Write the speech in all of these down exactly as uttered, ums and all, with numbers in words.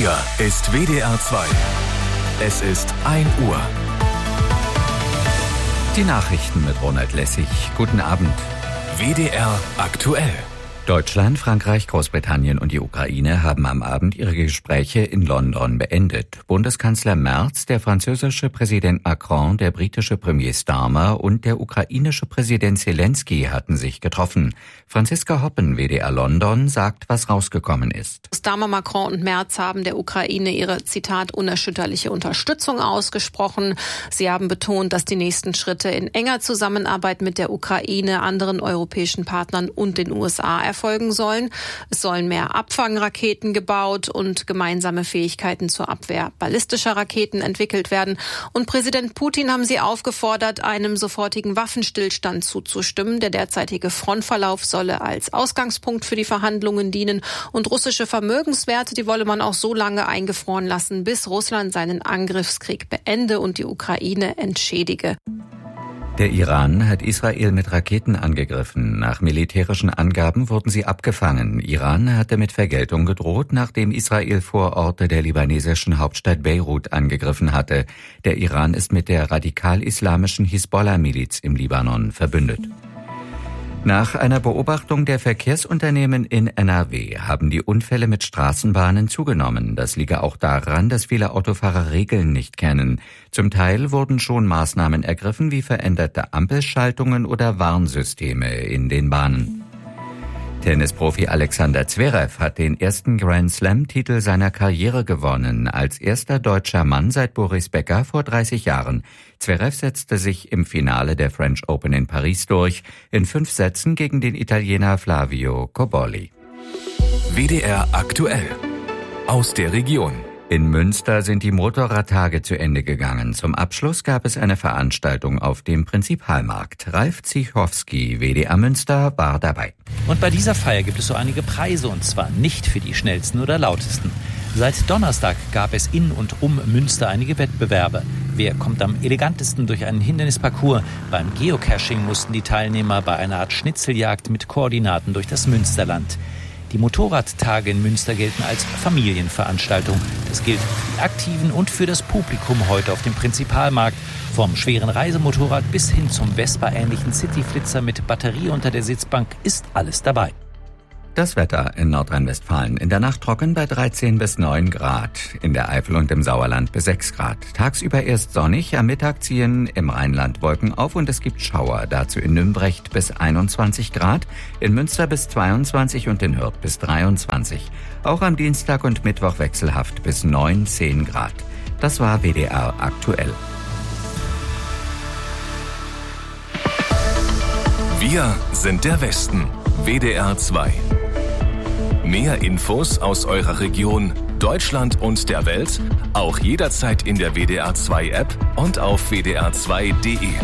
Hier ist W D R zwei. Es ist ein Uhr. Die Nachrichten mit Ronald Lessig. Guten Abend. W D R aktuell. Deutschland, Frankreich, Großbritannien und die Ukraine haben am Abend ihre Gespräche in London beendet. Bundeskanzler Merz, der französische Präsident Macron, der britische Premier Starmer und der ukrainische Präsident Zelensky hatten sich getroffen. Franziska Hoppen, W D R London, sagt, was rausgekommen ist. Starmer, Macron und Merz haben der Ukraine ihre, Zitat, unerschütterliche Unterstützung ausgesprochen. Sie haben betont, dass die nächsten Schritte in enger Zusammenarbeit mit der Ukraine, anderen europäischen Partnern und den U S A erfolgen sollen. Es sollen mehr Abfangraketen gebaut und gemeinsame Fähigkeiten zur Abwehr ballistischer Raketen entwickelt werden. Und Präsident Putin haben sie aufgefordert, einem sofortigen Waffenstillstand zuzustimmen. Der derzeitige Frontverlauf solle als Ausgangspunkt für die Verhandlungen dienen. Und russische Vermögenswerte, die wolle man auch so lange eingefroren lassen, bis Russland seinen Angriffskrieg beende und die Ukraine entschädige. Der Iran hat Israel mit Raketen angegriffen. Nach militärischen Angaben wurden sie abgefangen. Iran hatte mit Vergeltung gedroht, nachdem Israel Vororte der libanesischen Hauptstadt Beirut angegriffen hatte. Der Iran ist mit der radikal-islamischen Hisbollah-Miliz im Libanon verbündet. Nach einer Beobachtung der Verkehrsunternehmen in N R W haben die Unfälle mit Straßenbahnen zugenommen. Das liege auch daran, dass viele Autofahrer Regeln nicht kennen. Zum Teil wurden schon Maßnahmen ergriffen, wie veränderte Ampelschaltungen oder Warnsysteme in den Bahnen. Tennisprofi Alexander Zverev hat den ersten Grand-Slam-Titel seiner Karriere gewonnen, als erster deutscher Mann seit Boris Becker vor dreißig Jahren. Zverev setzte sich im Finale der French Open in Paris durch, in fünf Sätzen gegen den Italiener Flavio Cobolli. W D R aktuell. Aus der Region. In Münster sind die Motorradtage zu Ende gegangen. Zum Abschluss gab es eine Veranstaltung auf dem Prinzipalmarkt. Ralf Zichowski, W D R Münster, war dabei. Und bei dieser Feier gibt es so einige Preise, und zwar nicht für die schnellsten oder lautesten. Seit Donnerstag gab es in und um Münster einige Wettbewerbe. Wer kommt am elegantesten durch einen Hindernisparcours? Beim Geocaching mussten die Teilnehmer bei einer Art Schnitzeljagd mit Koordinaten durch das Münsterland. Die Motorradtage in Münster gelten als Familienveranstaltung. Das gilt für die Aktiven und für das Publikum heute auf dem Prinzipalmarkt. Vom schweren Reisemotorrad bis hin zum Vespa-ähnlichen Cityflitzer mit Batterie unter der Sitzbank ist alles dabei. Das Wetter in Nordrhein-Westfalen. In der Nacht trocken bei dreizehn bis neun Grad. In der Eifel und im Sauerland bis sechs Grad. Tagsüber erst sonnig, am Mittag ziehen im Rheinland Wolken auf und es gibt Schauer. Dazu in Nümbrecht bis einundzwanzig Grad, in Münster bis zweiundzwanzig und in Hürth bis dreiundzwanzig. Auch am Dienstag und Mittwoch wechselhaft bis neun, zehn Grad. Das war W D R aktuell. Wir sind der Westen. W D R zwei. Mehr Infos aus eurer Region, Deutschland und der Welt, auch jederzeit in der W D R zwei App und auf w d r zwei punkt d e.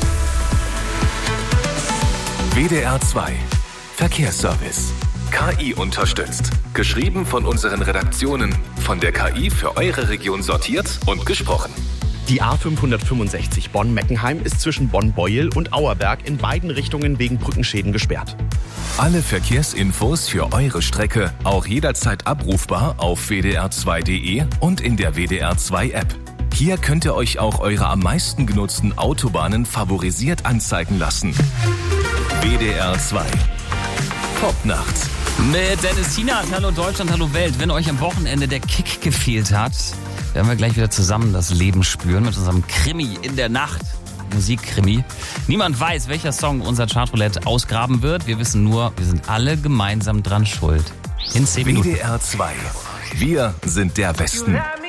W D R zwei. Verkehrsservice. K I unterstützt. Geschrieben von unseren Redaktionen, von der K I für eure Region sortiert und gesprochen. Die A fünfhundertfünfundsechzig Bonn-Meckenheim ist zwischen Bonn-Beuel und Auerberg in beiden Richtungen wegen Brückenschäden gesperrt. Alle Verkehrsinfos für eure Strecke auch jederzeit abrufbar auf w d r zwei punkt d e und in der W D R zwei App. Hier könnt ihr euch auch eure am meisten genutzten Autobahnen favorisiert anzeigen lassen. W D R zwei. Popnacht. Mit Dennis Tienert. Hallo Deutschland, hallo Welt. Wenn euch am Wochenende der Kick gefehlt hat, werden wir gleich wieder zusammen das Leben spüren mit unserem Krimi in der Nacht. Musikkrimi. Niemand weiß, welcher Song unser Chartroulette ausgraben wird. Wir wissen nur, wir sind alle gemeinsam dran schuld. In zehn Minuten. W D R zwei. Wir sind der Westen.